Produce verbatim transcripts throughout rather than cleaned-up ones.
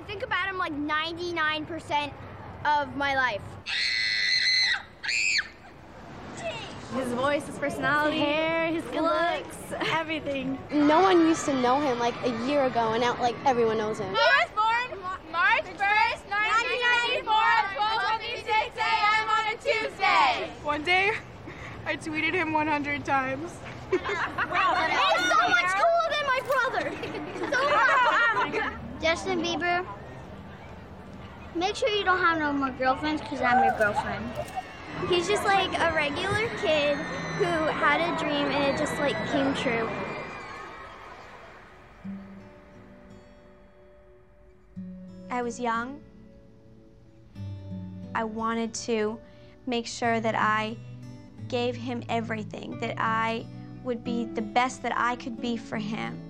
think about him like ninety-nine percent of my life. His voice, his personality, His hair, his looks, everything. No one used to know him like a year ago, and now like everyone knows him. He was born March first, nineteen ninety-four, twelve twenty-six a m on a Tuesday. One day, I tweeted him one hundred times. He's so much cooler than my brother. So Justin Bieber, make sure you don't have no more girlfriends, because I'm your girlfriend. He's just like a regular kid who had a dream and it just like came true. I was young. I wanted to make sure that I gave him everything, that I would be the best that I could be for him.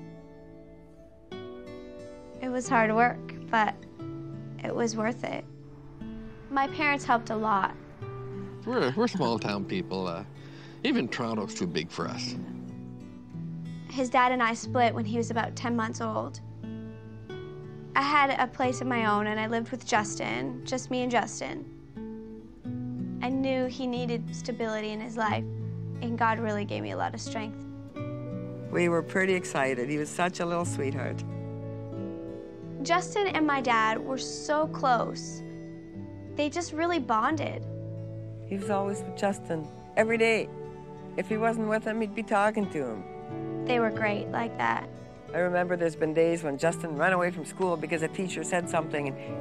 It was hard work, but it was worth it. My parents helped a lot. We're, we're small-town people. Uh, even Toronto's too big for us. His dad and I split when he was about ten months old. I had a place of my own, and I lived with Justin, just me and Justin. I knew he needed stability in his life, and God really gave me a lot of strength. We were pretty excited. He was such a little sweetheart. Justin and my dad were so close. They just really bonded. He was always with Justin, every day. If he wasn't with him, he'd be talking to him. They were great like that. I remember there's been days when Justin ran away from school because a teacher said something, and